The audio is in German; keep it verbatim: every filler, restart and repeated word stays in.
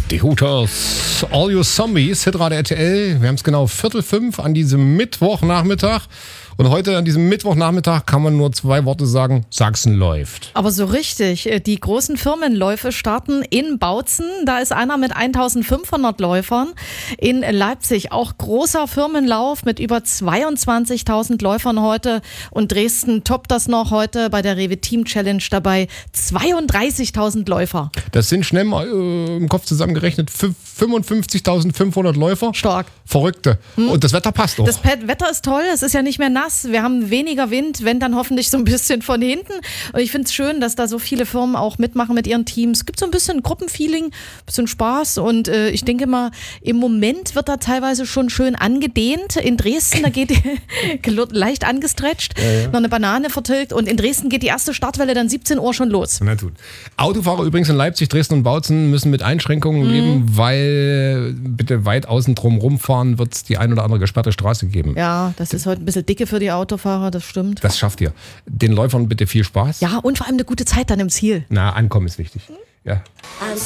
Die Hooters, All You Zombies, Hitrate R T L. Wir haben es genau Viertel fünf an diesem Mittwochnachmittag. Und heute an diesem Mittwochnachmittag kann man nur zwei Worte sagen: Sachsen läuft. Aber so richtig, die großen Firmenläufe starten in Bautzen. Da ist einer mit eintausendfünfhundert Läufern. In Leipzig auch großer Firmenlauf mit über zweiundzwanzigtausend Läufern heute. Und Dresden toppt das noch heute bei der Rewe Team Challenge dabei. zweiunddreißigtausend Läufer. Das sind schnell mal äh, im Kopf zusammengerechnet fünfundfünfzigtausendfünfhundert Läufer. Stark. Verrückte. Hm. Und das Wetter passt auch. Das Wetter ist toll, es ist ja nicht mehr nass. Wir haben weniger Wind, wenn dann hoffentlich so ein bisschen von hinten. Und ich finde es schön, dass da so viele Firmen auch mitmachen mit ihren Teams. Es gibt so ein bisschen Gruppenfeeling, ein bisschen Spaß. Und äh, ich denke mal, im Moment wird da teilweise schon schön angedehnt. In Dresden, da geht leicht angestretcht, ja, ja. noch eine Banane vertilgt. Und in Dresden geht die erste Startwelle dann siebzehn Uhr schon los. Na gut. Autofahrer übrigens in Leipzig, Dresden und Bautzen müssen mit Einschränkungen mhm. leben, weil bitte weit außen drum rumfahren wird es die ein oder andere gesperrte Straße geben. Ja, das ist heute ein bisschen dicke für die Autofahrer, das stimmt. Das schafft ihr. Den Läufern bitte viel Spaß. Ja, und vor allem eine gute Zeit dann im Ziel. Na, ankommen ist wichtig. Mhm. Ja.